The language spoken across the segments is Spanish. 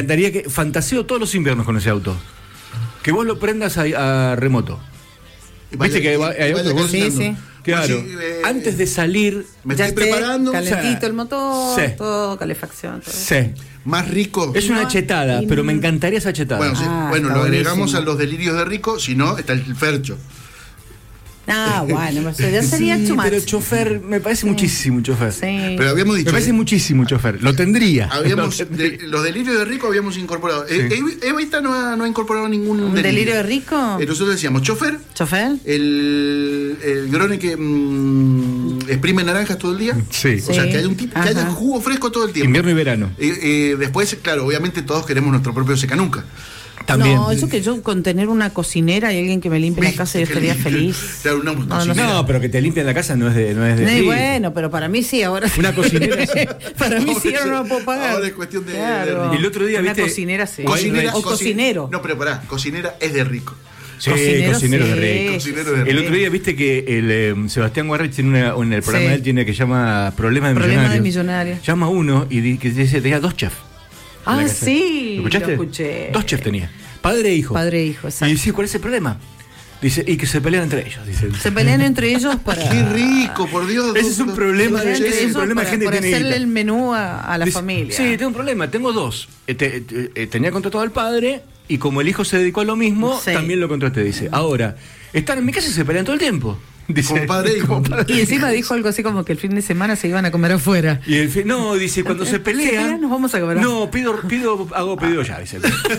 encantaría que fantaseo todos los inviernos con ese auto. Que vos lo prendas a remoto. ¿Viste que hay autos que vos? Sí. Claro. Pues sí, antes de salir, me estoy preparando. Calentito el motor, Sí. todo, calefacción. Todo. sí. Más rico. Es una chetada, pero me encantaría esa chetada. Bueno, está lo agregamos buenísimo. a los delirios de rico, si no, está el fercho. Bueno, ya sería sí, too much. pero chofer, me parece muchísimo chofer. Sí. Pero habíamos dicho. Me parece muchísimo chofer. Lo tendría. Habíamos, Lo tendría. los delirios de rico habíamos incorporado. Evita no ha incorporado ningún ¿Un delirio de rico? Nosotros decíamos chofer, ¿Chofer? el grone que exprime naranjas todo el día. Sí. O sea, que haya que haya jugo fresco todo el tiempo. Invierno y verano. Después, claro, obviamente todos queremos nuestro propio secanuca. También. No, eso que yo con tener una cocinera y alguien que me limpie la casa, yo estaría feliz. Claro, una cocinera. No, pero que te limpien la casa no es de Sí, sí. bueno, pero para mí sí, ahora Una cocinera sí. Para mí sí, ahora no lo puedo pagar. Ahora es cuestión de Claro. Y el otro día, una ¿viste? cocinera sí. Cocinera, o cocinero. No, pero pará, cocinera es de rico. Sí, cocinero sí. de rico. Cocinero de rico. El otro día viste que el Sebastián Guarrich tiene en el programa Sí. de él tiene que llama Problema de Problema de Millonarios. millonario. Llama a uno y que dice tenía 2 chefs. en la casa. Sí. ¿Lo escuchaste? Lo escuché. 2 chefs tenía. Padre e hijo. Padre e hijo, Y exacto. dice, ¿cuál es el problema? Dice, y que se pelean entre ellos. Dice. Se pelean entre ellos para. Qué rico, por Dios. Ese es un problema. Se pelean entre Ese es el ellos problema de para, gente que para tiene hacerle guita. el menú a la Dice, familia. Sí, tengo un problema, tengo 2. Tenía contratado al padre y como el hijo se dedicó a lo mismo, Sí. también lo contraté, dice. Ahora, están en mi casa y se pelean todo el tiempo. Dice, Como padre e hijo. Y encima dijo algo así como que el fin de semana se iban a comer afuera. Y no, dice, cuando se pelean. Nos vamos a comer. No, hago pedido ya, dice.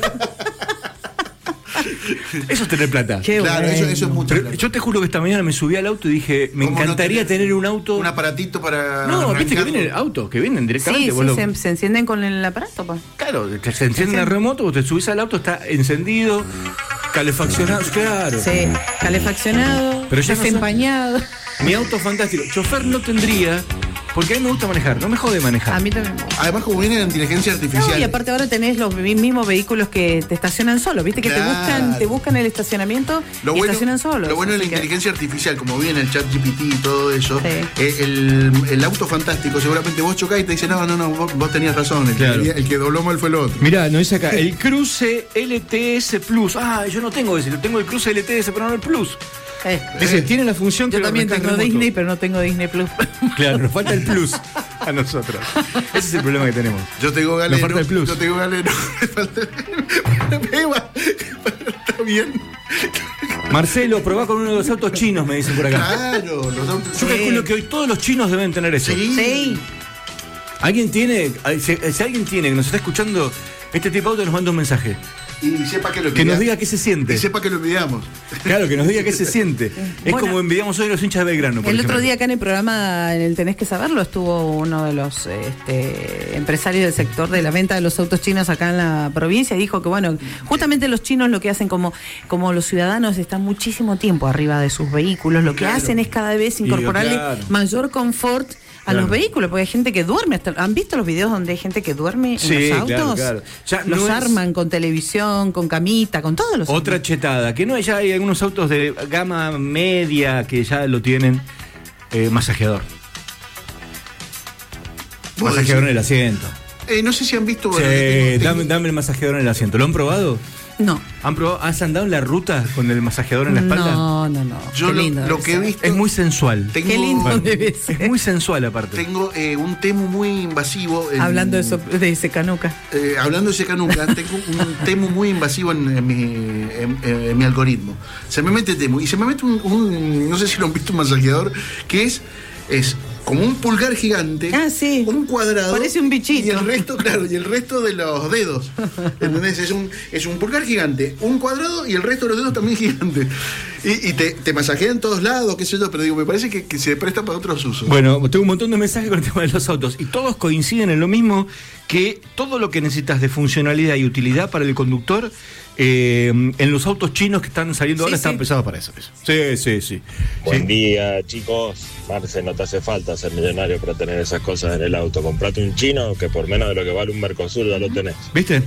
Eso es tener plata. Qué Claro, bueno. eso es mucho. Pero yo te juro que esta mañana me subí al auto y dije, me ¿Cómo no encantaría tener un auto. Un aparatito para. No, viste que arrancarlo? vienen autos, que vienen directamente. Sí, vos lo- se encienden con el aparato, pues. Claro, que se enciende el remoto, vos te subís al auto, está encendido, calefaccionado, claro. Sí, calefaccionado, Pero ya no desempañado. Mi auto fantástico. Chofer no tendría, porque a mí me gusta manejar, no me jode manejar. A mí también. Además, como viene la inteligencia artificial. No, y aparte ahora tenés los mismos vehículos que te estacionan solos, viste que Claro. te buscan el estacionamiento y estacionan solos. Lo bueno de la así que- inteligencia artificial, como viene el chat GPT y todo eso, Sí. el auto fantástico, seguramente vos chocás y te dice, no, vos tenías razón, Claro. el que dobló mal fue el otro. Mirá, nos dice acá, el cruce LTS Plus. Yo no tengo ese, yo tengo el cruce LTS, pero no el Plus. Dice, tiene la función que Yo lo también arrancás tengo remoto. Disney, pero no tengo Disney Plus. Claro, nos falta el Plus a nosotros. Ese es el problema que tenemos. Yo tengo galeno. Nos falta el plus. Yo tengo galeno. Me falta Está bien. Marcelo, probá con uno de los autos chinos, me dicen por acá. Claro, los autos. Yo calculo que hoy todos los chinos deben tener eso. Sí. ¿Alguien tiene, si alguien tiene, que nos está escuchando este tipo de auto, nos manda un mensaje? Y sepa que lo Que nos diga qué se siente. Y sepa que lo envidiamos. Claro, que nos diga qué se siente. Es Bueno, como envidiamos hoy los hinchas de Belgrano. por El ejemplo. otro día acá en el programa, en el Tenés que Saberlo, estuvo uno de los empresarios del sector de la venta de los autos chinos acá en la provincia y dijo que, bueno, justamente los chinos lo que hacen como los ciudadanos están muchísimo tiempo arriba de sus vehículos, lo que Claro. hacen es cada vez incorporarle claro. mayor confort a Claro. los vehículos, porque hay gente que duerme. ¿Han visto los videos donde hay gente que duerme en Sí, los claro, autos? claro. Ya Los no es- arman con televisión, con camita, con todos los Otra chetada, que no, ya hay algunos autos de gama media que ya lo tienen masajeador. Vos Masajeador en decís. el asiento. No sé si han visto. Sí, tengo- dame el masajeador en el asiento. ¿Lo han probado? No. ¿Has andado en la ruta con el masajeador en la espalda? No. Yo Qué lo lindo que debe he ser. visto. Es muy sensual. Tengo, Qué lindo Bueno, debe ser. es muy sensual aparte. Tengo un temu muy invasivo. Hablando de ese canuca. Hablando de Secanuca, tengo un temu muy invasivo en mi algoritmo. Se me mete temu y se me mete no sé si lo han visto, un masajeador que es como un pulgar gigante, Ah, sí. un cuadrado. Parece un bichito. Y el resto, claro, y el resto de los dedos. ¿Entendés? Es un pulgar gigante, un cuadrado y el resto de los dedos también gigante. Y te masajea en todos lados, qué sé yo, pero digo, me parece que se presta para otros usos. Bueno, tengo un montón de mensajes con el tema de los autos y todos coinciden en lo mismo, que todo lo que necesitas de funcionalidad y utilidad para el conductor en los autos chinos que están saliendo ahora están pensados para eso. Sí. Buen día, chicos. Marce, no te hace falta ser millonario para tener esas cosas en el auto. Comprate un chino que por menos de lo que vale un Mercosur ya lo tenés. ¿Viste?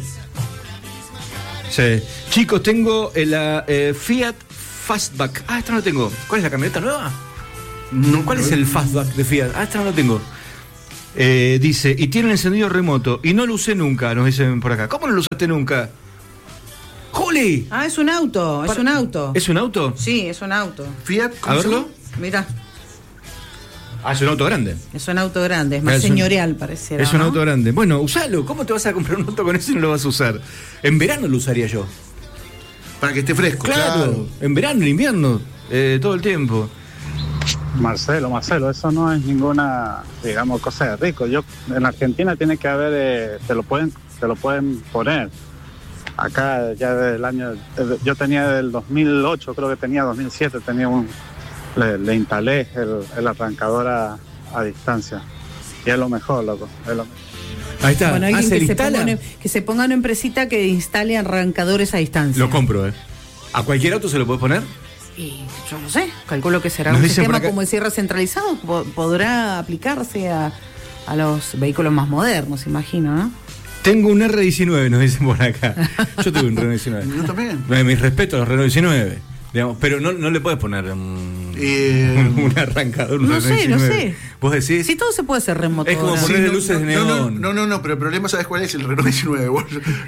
Sí. Chicos, tengo la Fiat Fastback. Esta no la tengo. ¿Cuál es la camioneta nueva? No, ¿Cuál es el Fastback de Fiat? Esta no la tengo. Dice, y tiene el encendido remoto, y no lo usé nunca, nos dicen por acá. ¿Cómo no lo usaste nunca? ¡Juli! Ah, es un auto, es un auto. ¿Es un auto? Sí, es un auto. Fiat, A verlo. Mira, Ah, es un auto grande. es un auto grande, es más Es un- señorial pareciera. Es un ¿no? auto grande. Bueno, usalo. ¿Cómo te vas a comprar un auto con eso y no lo vas a usar? En verano lo usaría yo. para que esté fresco. Claro. En verano, en invierno, todo el tiempo. Marcelo, eso no es ninguna, digamos, cosa de rico. En Argentina tiene que haber, te lo pueden poner. Acá ya desde el año, yo tenía del 2008, creo que tenía 2007, le instalé el arrancador a distancia. Y es lo mejor, loco, es lo mejor. Ahí está. Bueno, alguien ¿se que le se, ponga instala? que se ponga una empresita que instale arrancadores a distancia. Lo compro, ¿eh? ¿A cualquier auto se lo puedes poner? Y yo no sé, calculo que será Nos un dicen por sistema acá- como el cierre centralizado, podrá aplicarse a los vehículos más modernos, imagino, ¿no? Tengo un R19, nos dicen por acá. Yo tuve un Renault 19. Yo también. Mis respetos a los Renault 19. Digamos, pero no le puedes poner un arrancador, un No Renault sé, no 19. sé. Vos decís. Si todo se puede hacer remoto. Es como ahora. poner luces de neón. No, pero el problema, ¿sabes cuál es? El Renault 19. Vos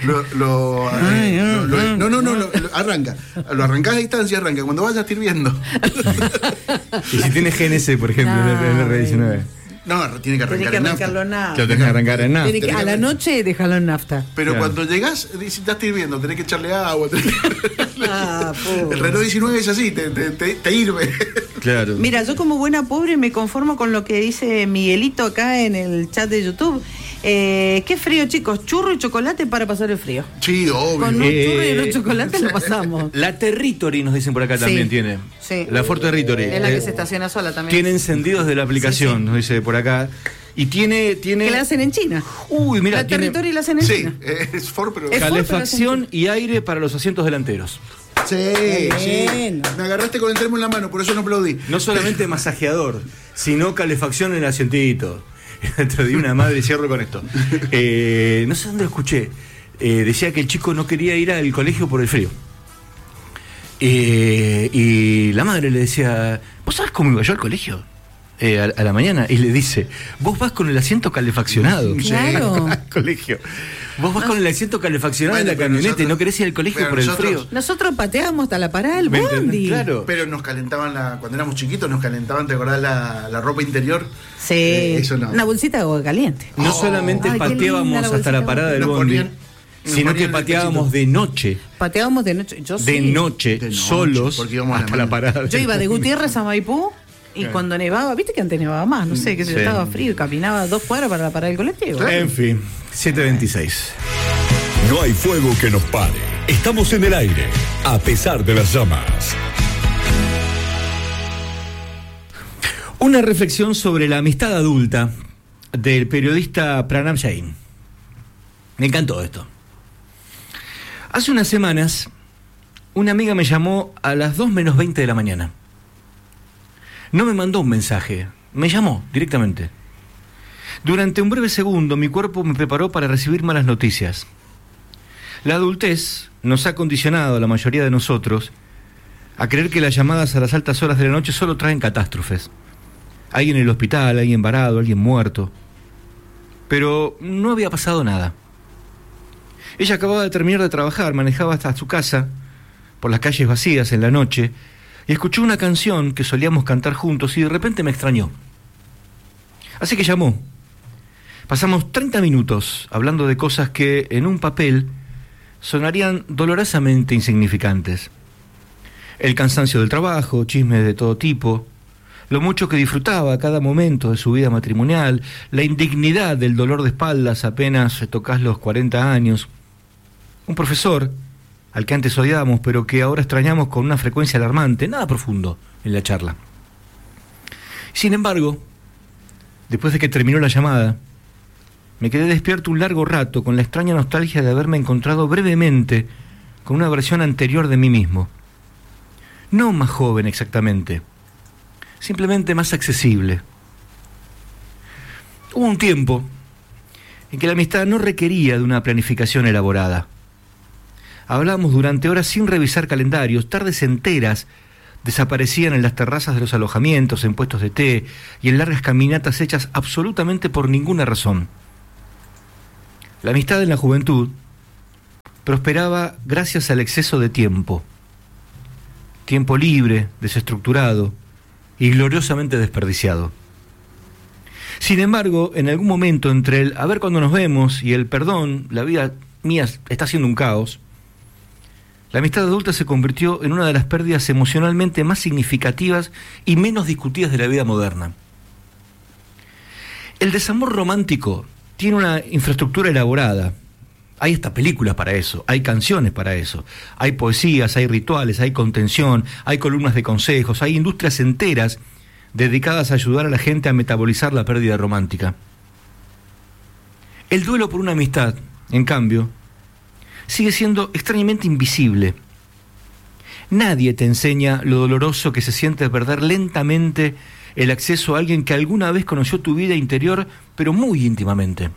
arranca. Lo arrancás a distancia, arranca. Cuando vayas a ir viendo. Y si tienes GNC, por ejemplo, el R19. No, tiene que Tiene arrancar que en arrancarlo nafta. en nafta. Lo tenés que arrancar en nada. Tiene que- a la noche déjalo en nafta. Pero Claro. cuando llegás, necesitas ir viendo, tenés que echarle agua. Ah, pobre. El Renault 19 es así, te hirve. Claro. Mira, yo como buena pobre me conformo con lo que dice Miguelito acá en el chat de YouTube. Qué frío, chicos. Churro y chocolate para pasar el frío. Sí, obvio. Con un churro y un chocolate lo pasamos. La Territory nos dicen por acá Sí. también tiene. Sí. La Ford Territory. Es la que se estaciona sola también. Tiene encendidos de la aplicación, Sí, sí. nos dice por acá. Y tiene. Que la hacen en China. Uy, mira, La tiene Territory la hacen en Sí, China. es Ford, pero. Es- calefacción y aire para los asientos delanteros. Sí, sí. Bueno. Me agarraste con el termo en la mano, por eso no aplaudí. No solamente masajeador, sino calefacción en el asientito. Te di una madre, cierro con esto. No sé dónde lo escuché. Decía que el chico no quería ir al colegio por el frío. Y la madre le decía, ¿vos sabés cómo iba yo al colegio? A la mañana. Y le dice, vos vas con el asiento calefaccionado. Claro. Al colegio. Vos vas con el asiento calefaccionado en Bueno, la pero camioneta y nosotros- no querés ir al colegio pero por el nosotros- frío. Nosotros pateábamos hasta la parada del ¿Me entendés? bondi. Claro. Pero nos calentaban cuando éramos chiquitos, nos calentaban, ¿te acordás la ropa interior? Sí. Eso no. Una bolsita de agua caliente. No solamente Ay, qué linda pateábamos la hasta bolsita la parada del Nos bondi, ponían- nos sino que ponían el pateábamos de noche. Pateábamos de noche. Yo De sí. noche, De noche, solos, porque íbamos a la hasta la mañana. parada. Yo iba de Gutiérrez a Maipú y cuando nevaba, viste que antes nevaba más, no sé, que Sí. estaba frío y caminaba 2 cuadras para la parada del colectivo. En fin, 7:26. No hay fuego que nos pare. Estamos en el aire, a pesar de las llamas. Una reflexión sobre la amistad adulta del periodista Pranam Jain. Me encantó esto. Hace unas semanas, una amiga me llamó a las 2 menos 20 de la mañana. No me mandó un mensaje, me llamó directamente. Durante un breve segundo, mi cuerpo me preparó para recibir malas noticias. La adultez nos ha condicionado a la mayoría de nosotros a creer que las llamadas a las altas horas de la noche solo traen catástrofes. Alguien en el hospital, alguien varado, alguien muerto. Pero no había pasado nada. Ella acababa de terminar de trabajar, manejaba hasta su casa, por las calles vacías en la noche, y escuchó una canción que solíamos cantar juntos y de repente me extrañó. Así que llamó. Pasamos 30 minutos hablando de cosas que en un papel sonarían dolorosamente insignificantes. El cansancio del trabajo, chismes de todo tipo, lo mucho que disfrutaba cada momento de su vida matrimonial, la indignidad del dolor de espaldas apenas tocas los 40 años. Un profesor, al que antes odiábamos, pero que ahora extrañamos con una frecuencia alarmante, nada profundo en la charla. Sin embargo, después de que terminó la llamada, me quedé despierto un largo rato con la extraña nostalgia de haberme encontrado brevemente con una versión anterior de mí mismo. No más joven exactamente, simplemente más accesible. Hubo un tiempo en que la amistad no requería de una planificación elaborada. Hablábamos durante horas sin revisar calendarios, tardes enteras, desaparecían en las terrazas de los alojamientos, en puestos de té y en largas caminatas hechas absolutamente por ninguna razón. La amistad en la juventud prosperaba gracias al exceso de tiempo. Tiempo libre, desestructurado y gloriosamente desperdiciado. Sin embargo, en algún momento entre el a ver cuándo nos vemos y el perdón, la vida mía está siendo un caos, la amistad adulta se convirtió en una de las pérdidas emocionalmente más significativas y menos discutidas de la vida moderna. El desamor romántico tiene una infraestructura elaborada. Hay hasta películas para eso, hay canciones para eso, hay poesías, hay rituales, hay contención, hay columnas de consejos, hay industrias enteras dedicadas a ayudar a la gente a metabolizar la pérdida romántica. El duelo por una amistad, en cambio, sigue siendo extrañamente invisible. Nadie te enseña lo doloroso que se siente perder lentamente el acceso a alguien que alguna vez conoció tu vida interior, pero muy íntimamente.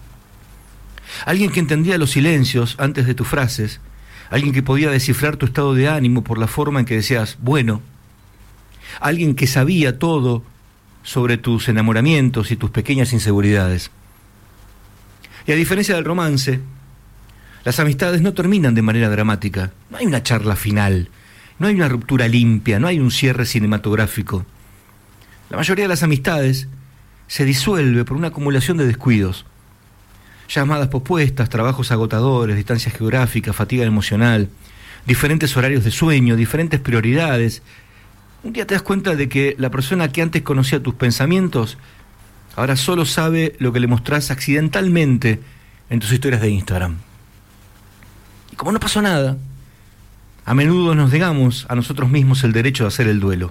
Alguien que entendía los silencios antes de tus frases, alguien que podía descifrar tu estado de ánimo por la forma en que decías bueno, alguien que sabía todo sobre tus enamoramientos y tus pequeñas inseguridades. Y a diferencia del romance, las amistades no terminan de manera dramática. No hay una charla final, no hay una ruptura limpia, no hay un cierre cinematográfico. La mayoría de las amistades se disuelve por una acumulación de descuidos. Llamadas pospuestas, trabajos agotadores, distancias geográficas, fatiga emocional, diferentes horarios de sueño, diferentes prioridades. Un día te das cuenta de que la persona que antes conocía tus pensamientos, ahora solo sabe lo que le mostrás accidentalmente en tus historias de Instagram. Y como no pasó nada, a menudo nos negamos a nosotros mismos el derecho de hacer el duelo.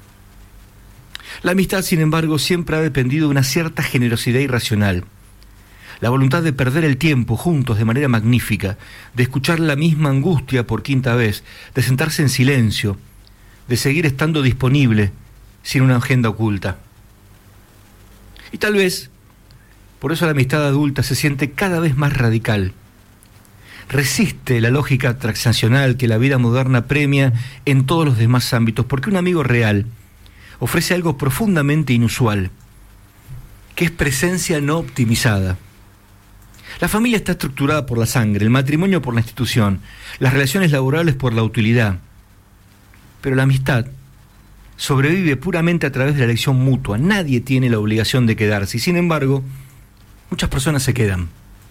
La amistad, sin embargo, siempre ha dependido de una cierta generosidad irracional. La voluntad de perder el tiempo juntos de manera magnífica, de escuchar la misma angustia por quinta vez, de sentarse en silencio, de seguir estando disponible sin una agenda oculta. Y tal vez, por eso la amistad adulta se siente cada vez más radical. Resiste la lógica transaccional que la vida moderna premia en todos los demás ámbitos, porque un amigo real ofrece algo profundamente inusual, que es presencia no optimizada. La familia está estructurada por la sangre, el matrimonio por la institución, las relaciones laborales por la utilidad. Pero la amistad sobrevive puramente a través de la elección mutua. Nadie tiene la obligación de quedarse y, sin embargo, muchas personas se quedan.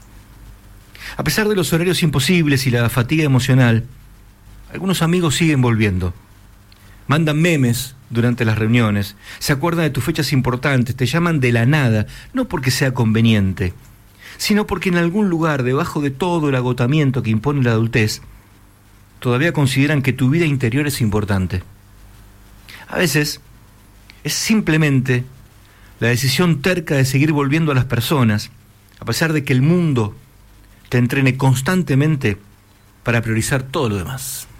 A pesar de los horarios imposibles y la fatiga emocional, algunos amigos siguen volviendo. Mandan memes durante las reuniones, se acuerdan de tus fechas importantes, te llaman de la nada, no porque sea conveniente, sino porque en algún lugar, debajo de todo el agotamiento que impone la adultez, todavía consideran que tu vida interior es importante. A veces, es simplemente la decisión terca de seguir volviendo a las personas, a pesar de que el mundo te entrene constantemente para priorizar todo lo demás.